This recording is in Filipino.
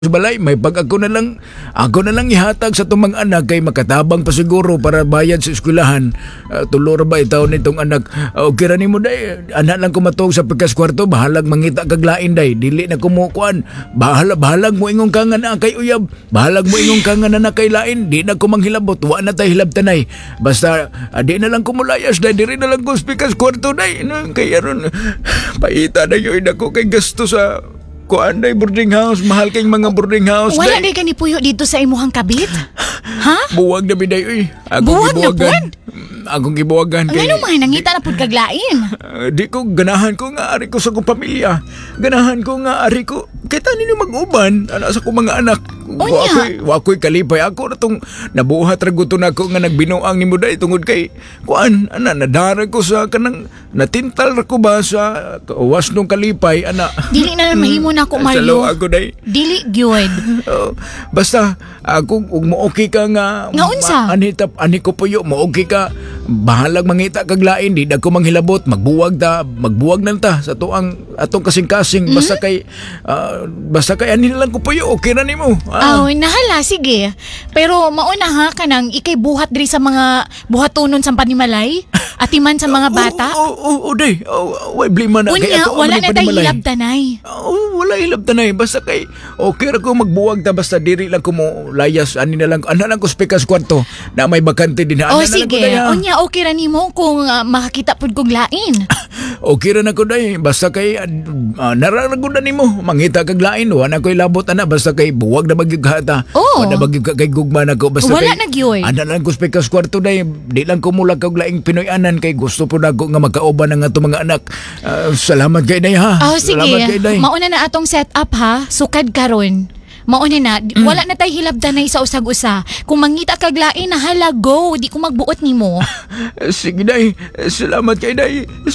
sa balay, may pag ako na lang ihatag sa tumang anak kay makatabang pa siguro para bayad sa eskwelahan. Tulo ra ba itaw nitong anak? Okay ra nimo day, anak lang kumatog sa pagkas kwarto, bahalag mangita kag lain day, dili na kumukuan. Bahalag mo ingong kangan na kay uyab, bahalag mo ingong kangan na kay lain, di na ko manghilabot, wa na tay hilabtanay. Basta di na lang kumulayas day, diri na lang ko sa pagkas kwarto day. Kay aron paita na yun ako kay gasto sa kuan day boarding house, mahal kayong mga boarding house. Wala day ka ni puyo dito sa imuhang kabit? Ha? Buwag na biday uy. Buwag na pud? Akong gibuwagan kay. Ngano man nangita na pud kag lain? Di ko ganahan ko nga ari ko sa kong pamilya. Ganahan ko nga ari ko kita ninyo mag-uban ana sa kong mga anak. Wakoy kalipay ako na tong nabuhat ra guto nako nga nagbinuang nimo day tungod kay kuan ana nadara ko sa kanang natintal ra ko ba sa was nung kalipay ana. Dili na mahimo na ako Mario. Ako day. Dili gyud. Basta ako ug mo okay ka nga unsa? Ani ko puyo mo okay ka bahalag mangita kag lain di dagko manghilabot magbuwag na ta sa atong kasing-kasing basta kay ani na lang ko puyo okay na nimo. Nahala sige. Pero mauna ha kanang ikay buhat diri sa mga buhatonon sa panimalay? Atiman sa mga bata? Day. Way blima na kay ato. Wala na tay hilabtanay. Wala hilabtanay basta kay okay ra ko magbuwag ta basta diri lang ko mo layas ani na lang ana lang ko spekas kwarto na may bakante din ana na lang ko day. Unya okay ra nimo kung makakita pud kog lain. Okay ra na ko day basta kay nararagod na nimo mangita kag lain wa na koy labot ana basta kay buwag na magighata. Wa na kay gugma na ko basta wala kay na gyoy. ana lang ko spekas kwarto day di lang ko mula kag laing Pinoy-anan kay gusto po na ko nga magkaoban ng ato mga anak. Salamat kay day ha. Sige. Salamat kay day. Mauna na atong set up ha. Sukad karon. Mauna na, wala na tay hilabdanay sa usag-usa. Kung mangita kag lain na hala go, di ko magbuot nimo. Sige day. Salamat kay day.